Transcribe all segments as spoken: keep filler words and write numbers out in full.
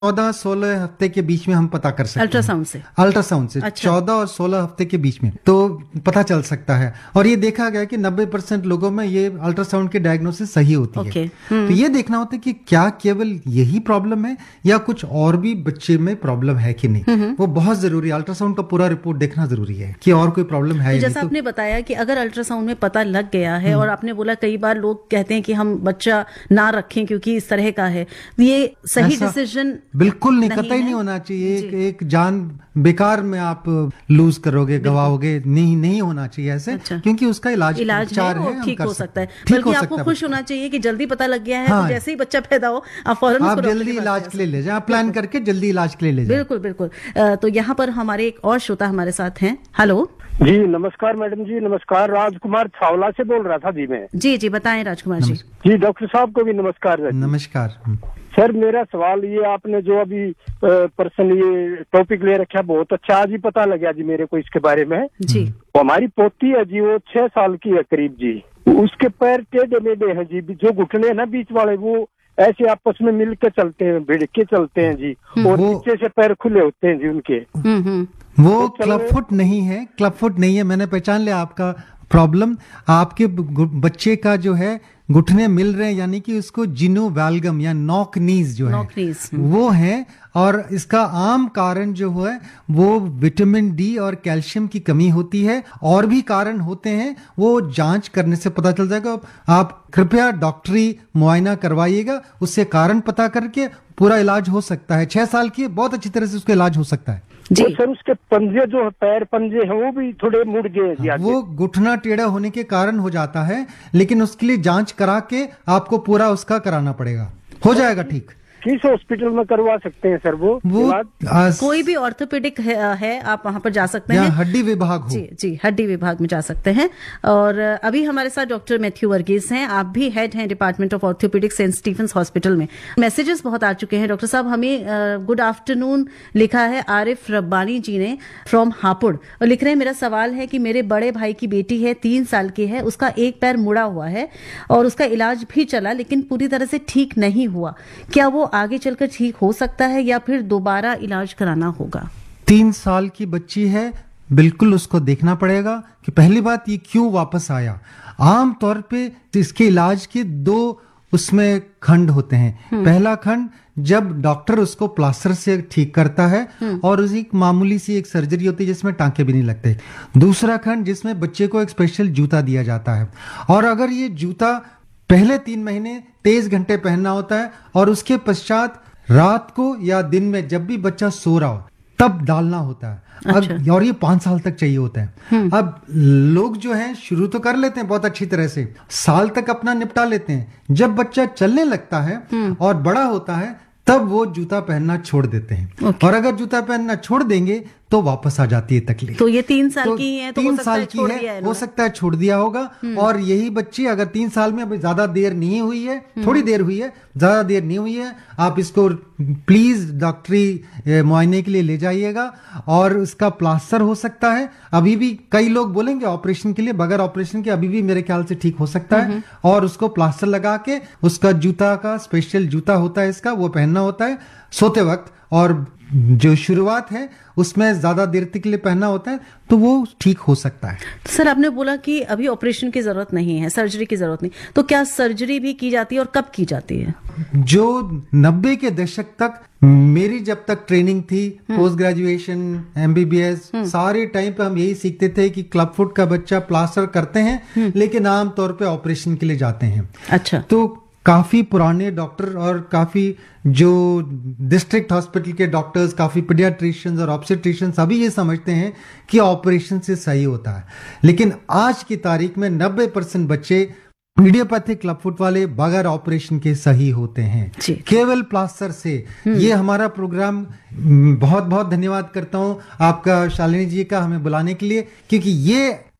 चौदह सोलह हफ्ते के बीच में हम पता कर सकते हैं अल्ट्रासाउंड से। अल्ट्रासाउंड से अच्छा। चौदह और सोलह हफ्ते के बीच में तो पता चल सकता है। और ये देखा गया कि नब्बे परसेंट लोगों में ये अल्ट्रासाउंड की डायग्नोसिस सही होती ओके। है। तो ये देखना होता है कि क्या केवल यही प्रॉब्लम है या कुछ और भी बच्चे में प्रॉब्लम है कि नहीं, वो बहुत जरूरी है। अल्ट्रासाउंड का पूरा रिपोर्ट देखना जरूरी है कि और कोई प्रॉब्लम है तो या जैसा नहीं। आपने बताया कि अगर अल्ट्रासाउंड में पता लग गया है, और आपने बोला कई बार लोग कहते हैं कि हम बच्चा ना रखें क्योंकि इस तरह का है, ये सही ऐसा डिसीजन बिल्कुल नहीं, नहीं कतई है? नहीं होना चाहिए। एक, एक जान बेकार में आप लूज करोगे, गवाओगे, नहीं नहीं होना चाहिए ऐसे। अच्छा। क्योंकि उसका इलाज इलाज है उपचार और हम ठीक कर हो सकते सकता है। हैं। ठीक बल्कि हो आपको सकता है खुश बच्चा। होना चाहिए कि जल्दी पता लग गया है, हाँ। तो जैसे ही बच्चा पैदा हो आप फौरन आप उसको डॉक्टर जल्दी के पास इलाज ले के लिए ले जाए, आप प्लान करके जल्दी इलाज के लिए ले जाए। बिल्कुल बिल्कुल। अ, तो यहाँ पर हमारे एक और श्रोता हमारे साथ हैं। हेलो जी नमस्कार मैडम जी, नमस्कार। राजकुमार छावला से बोल रहा था जी मैं। जी जी बताएं राजकुमार जी। जी डॉक्टर साहब को भी नमस्कार जी। नमस्कार। सर मेरा सवाल ये, आपने जो अभी पर्सन ये टॉपिक ले रखा बहुत अच्छा, आज ही पता लगा जी मेरे को इसके बारे में। जी वो हमारी पोती है जी, वो छह साल की है करीब जी। उसके पैर टेढ़े मेढ़े हैं जी, जो घुटने हैं ना बीच वाले, वो ऐसे आपस में मिल के चलते हैं, भिड़ के चलते हैं जी, और वो- नीचे से पैर खुले होते हैं जी उनके। हम्म हम्म वो तो चलो- क्लब फुट नहीं है, क्लब फुट नहीं है। मैंने पहचान लिया आपका प्रॉब्लम। आपके ब- बच्चे का जो है घुटने मिल रहे हैं, यानी कि उसको जिनो वैल्गम या नॉक नीज जो है नॉक नीज, हम्म। वो है। और इसका आम कारण जो है वो विटामिन डी और कैल्शियम की कमी होती है। और भी कारण होते हैं, वो जांच करने से पता चल जाएगा। आप कृपया डॉक्टरी मुआयना करवाइएगा, उससे कारण पता करके पूरा इलाज हो सकता है। छह साल की बहुत अच्छी तरह से उसका इलाज हो सकता है। जी। वो सर उसके पंजे जो है, पैर पंजे हैं, वो भी थोड़े मुड़ गए हैं जी आगे। वो घुटना टेढ़ा होने के कारण हो जाता है, लेकिन उसके लिए जांच करा के आपको पूरा उसका कराना पड़ेगा। हो जाएगा ठीक। किस हॉस्पिटल में करवा सकते हैं सर वो वो इलाज? आज कोई भी ऑर्थोपेडिक है, है आप वहां पर जा सकते यहाँ हैं। हड्डी विभाग हो। जी जी हड्डी विभाग में जा सकते हैं। और अभी हमारे साथ डॉक्टर मैथ्यू वर्गीस हैं, आप भी हेड हैं department of orthopaedics Saint Stephen's hospital में। मैसेजेस बहुत आ चुके हैं डॉक्टर साहब। हमें गुड आफ्टरनून लिखा है आरिफ रब्बानी जी ने फ्रॉम हापुड़, और लिख रहे हैं मेरा सवाल है कि मेरे बड़े भाई की बेटी है, तीन साल की है, उसका एक पैर मुड़ा हुआ है और उसका इलाज भी चला लेकिन पूरी तरह से ठीक नहीं हुआ। क्या वो आगे चलकर ठीक हो सकता है या फिर दोबारा इलाज कराना होगा? तीन साल की बच्ची है, बिल्कुल उसको देखना पड़ेगा कि पहली बात ये क्यों वापस आया। आम तौर पे इसके इलाज के दो उसमें खंड होते हैं। पहला खंड जब डॉक्टर उसको प्लास्टर से ठीक करता है और उसी मामूली सी एक सर्जरी होती है जिसमें टांके भी नहीं लगते। दूसरा खंड जिसमें बच्चे को एक स्पेशल जूता दिया जाता है, और अगर ये जूता पहले तीन महीने तेईस घंटे पहनना होता है और उसके पश्चात रात को या दिन में जब भी बच्चा सो रहा हो तब डालना होता है। अच्छा। अब और ये पांच साल तक चाहिए होता है। अब लोग जो हैं शुरू तो कर लेते हैं बहुत अच्छी तरह से, साल तक अपना निपटा लेते हैं। जब बच्चा चलने लगता है और बड़ा होता है तब वो जूता पहनना छोड़ देते हैं। ओके। और अगर जूता पहनना छोड़ देंगे तो वापस आ जाती है तकलीफ। तो ये तीन साल तो की है तो तीन हो सकता साल है की छोड़ है, दिया है हो इन्होंने। सकता है छोड़ दिया होगा। और यही बच्ची अगर तीन साल में अभी ज्यादा देर नहीं हुई है, थोड़ी देर हुई है, ज्यादा देर नहीं हुई है, आप इसको प्लीज डॉक्टरी मुआयने के लिए ले जाइएगा। और इसका प्लास्टर हो सकता है। अभी भी कई लोग बोलेंगे ऑपरेशन के लिए, बगैर ऑपरेशन के अभी भी मेरे ख्याल से ठीक हो सकता है। और उसको प्लास्टर लगा के उसका जूता का स्पेशल जूता होता है इसका, वो पहनना होता है सोते वक्त। और जो शुरुआत है उसमें ज्यादा देर तक के लिए पहनना होता है, तो वो ठीक हो सकता है। सर आपने बोला कि अभी ऑपरेशन की जरूरत नहीं है, सर्जरी की जरूरत नहीं, तो क्या सर्जरी भी की जाती है और कब की जाती है? जो नब्बे के दशक तक मेरी जब तक ट्रेनिंग थी, पोस्ट ग्रेजुएशन, एमबीबीएस, सारे टाइम पे हम यही सीखते थे कि क्लब फुट का बच्चा प्लास्टर करते हैं लेकिन आम तौर पे ऑपरेशन के लिए जाते हैं। अच्छा। तो काफी पुराने डॉक्टर और काफी जो डिस्ट्रिक्ट हॉस्पिटल के डॉक्टर्स, काफी पीडियाट्रिशियंस और ऑब्स्टेट्रिशियंस अभी ये समझते हैं कि ऑपरेशन से सही होता है। लेकिन आज की तारीख में नब्बे परसेंट बच्चे इडियोपैथिक क्लब फुट वाले बगैर ऑपरेशन के सही होते हैं, जी। केवल प्लास्टर से। ये हमारा प्रोग्राम, बहुत बहुत धन्यवाद करता हूं आपका शालिनी जी का हमें बुलाने के लिए, क्योंकि ये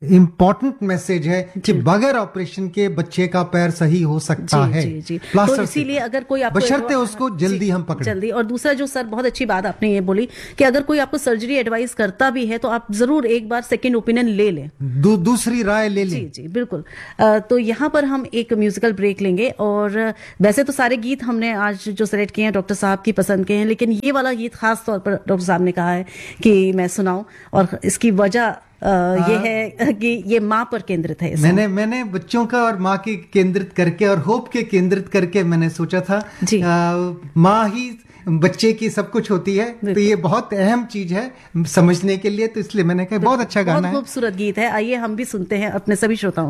इम्पोर्टेंट मैसेज है कि बगैर ऑपरेशन के बच्चे का पैर सही हो सकता जी, है। जी, जी। प्लास्टर तो इसीलिए अगर कोई आपको बशर्ते उसको जल्दी हम पकड़ें। जल्दी। और दूसरा जो सर बहुत अच्छी बात आपने ये बोली कि अगर कोई आपको सर्जरी एडवाइस करता भी है तो आप जरूर एक बार सेकंड ओपिनियन ले लें, दू, दूसरी राय ले लें। जी जी बिल्कुल। आ, तो यहाँ पर हम एक म्यूजिकल ब्रेक लेंगे। और वैसे तो सारे गीत हमने आज जो सेलेक्ट किए हैं डॉक्टर साहब की पसंद के हैं, लेकिन ये वाला गीत खास तौर पर डॉक्टर साहब ने कहा है कि मैं सुनाऊं, और इसकी वजह Uh, ये है कि ये माँ पर केंद्रित है। मैंने मैंने बच्चों का और माँ के केंद्रित करके और होप के केंद्रित करके मैंने सोचा था माँ ही बच्चे की सब कुछ होती है, तो ये बहुत अहम चीज है समझने के लिए, तो इसलिए मैंने कहा बहुत अच्छा गाना है, खूबसूरत गीत है। आइए हम भी सुनते हैं अपने सभी श्रोताओं